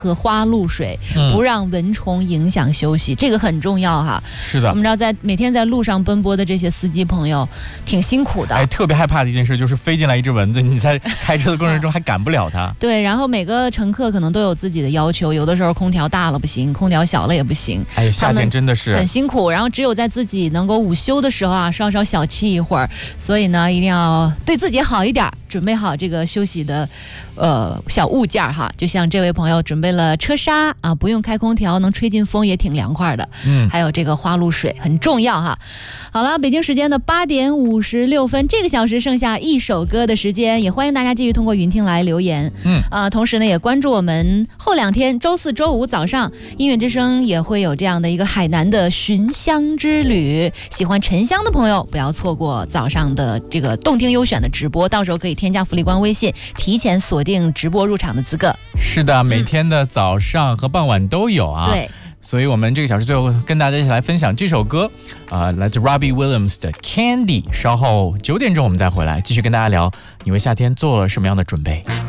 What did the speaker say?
喝花露水，不让蚊虫影响休息，这个很重要哈。 是的， 我们知道每天在路上奔波的这些司机朋友挺辛苦的。 特别害怕的一件事就是飞进来一只蚊子，你在开车的过程中还赶不了它。 对，然后每个乘客可能都有自己的要求，有的时候空调大了不行，空调小了也不行。 夏天真的是很辛苦，然后只有在自己能够午休的时候啊，稍稍小憩一会儿。所以呢，一定要对自己好一点，准备好这个休息的小物件哈。就像这位朋友准备了车纱啊，不用开空调，能吹进风也挺凉快的。还有这个花露水很重要哈。好了，北京时间的8点56分，这个小时剩下一首歌的时间，也欢迎大家继续通过云听来留言。同时呢，也关注我们后2天周4、周5早上音乐之声也会有这样的一个海南的寻香之旅。喜欢沉香的朋友不要错过早上的这个动听优选的直播，到时候可以添加福利官微信，提前锁定直播入场的资格。 是的，每天的早上和傍晚都有啊。 对。 所以我们这个小时最后跟大家一起来分享这首歌，来自 Robbie Williams 的 Candy。稍后9点钟我们再回来继续跟大家聊，你为夏天做了什么样的准备。